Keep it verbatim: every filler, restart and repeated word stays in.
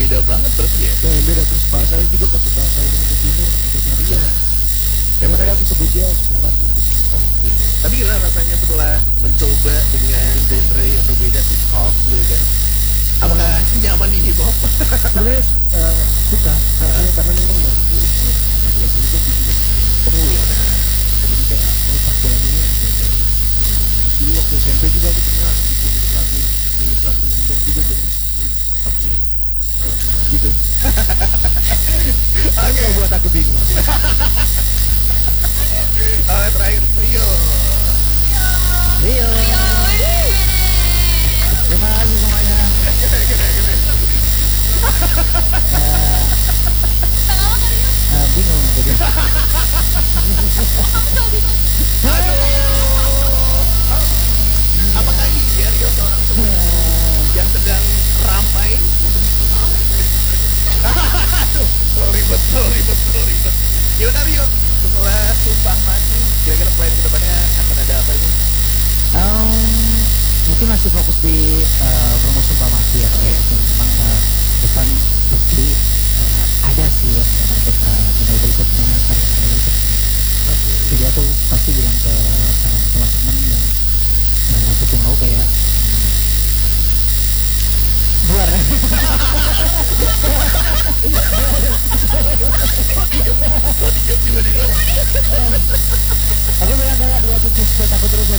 beda banget berarti ya. Ya, yang beda terus bahasanya juga pakai bahasa Indonesia Timur atau Sumatera. Iya. Emang tadi aku sebut dia suara Timur. Oke. Tapi gimana rasanya setelah mencoba dengan genre yang berbeda hip hop gitu kan? Apakah nyaman di hip hop? Sebenarnya eh, suka, maksudnya karena memang dari influence lagu-lagu itu di sini. Oh iya benar. Jadi kayak oh pakai lagu ini yang genre ini. Terus dulu waktu S M P juga aku pernah bikin lagu, lirik lagu hip hop juga jadi Oke. gitu. Oke. Kalau buat aku bingung. Ah, terakhir Rio. Rio. Terima kasih semuanya. Gede gede gede. Eh, eh, bingung aku dia. Aduh. Apakah iya Rio seorang seniman yang sedang ramai? Aduh, sorry betul, ribet, betul, ribet. Gimana Rio? Setelah Sumpah Mati, kira-kira plan kedepannya akan ada apa ini? Um, mungkin masih fokus di uh, promosi Pak Mati ya Pak ya. Cuma memang uh, depan pasti uh, ada sih yang rencana untuk uh, single berikutnya, karya-karya berikutnya. Oke. Jadi aku pasti bilang ke uh, teman-teman yang uh, dukung aku kayak um, luar. Kok diem tiba-tiba? Aku bilang kayak lu aku push buat aku terus